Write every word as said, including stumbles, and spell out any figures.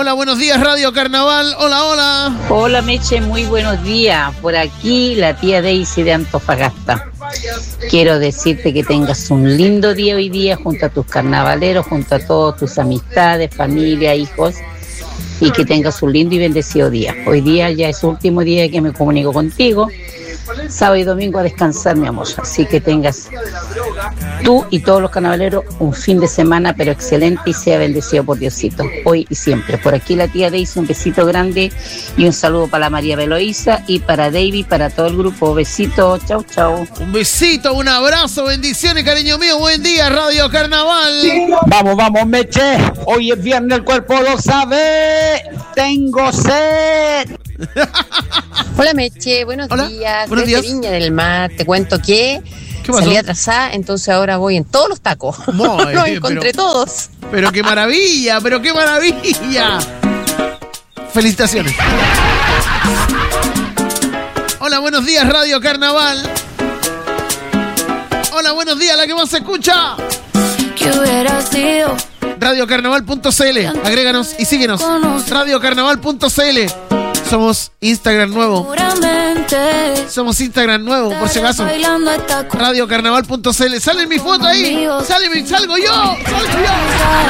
Hola, buenos días, Radio Carnaval. Hola, hola. Hola, Meche, muy buenos días. Por aquí, la tía Daisy de Antofagasta. Quiero decirte que tengas un lindo día hoy día junto a tus carnavaleros, junto a todas tus amistades, familia, hijos, y que tengas un lindo y bendecido día. Hoy día ya es el último día que me comunico contigo. Sábado y domingo a descansar, mi amor. Así que tengas tú y todos los carnavaleros un fin de semana, pero excelente, y sea bendecido por Diosito, hoy y siempre. Por aquí la tía Daisy, un besito grande y un saludo para la María Beloísa y para David, para todo el grupo. Besito, chau, chau. Un besito, un abrazo, bendiciones, cariño mío. Buen día, Radio Carnaval. Vamos, vamos, Meche. Hoy es viernes, el cuerpo lo sabe. Tengo sed. Hola, Meche, buenos Hola, días. buenos Desde días. Viña del Mar, te cuento que ¿Qué pasó? salí atrasada, entonces ahora voy en todos los tacos. Muy Los bien, encontré pero- todos. Pero qué maravilla, pero qué maravilla. Felicitaciones. Hola, buenos días, Radio Carnaval. Hola, buenos días, la que más se escucha. ¿Qué hubiera sido? radio carnaval punto c l. Agréganos y síguenos. radio carnaval punto c l. Somos Instagram nuevo. Seguramente Somos Instagram nuevo, por si acaso. bailando esta radio carnaval punto c l. Sale mi foto ahí. Sale mi, salgo yo. Salgo yo. cosa.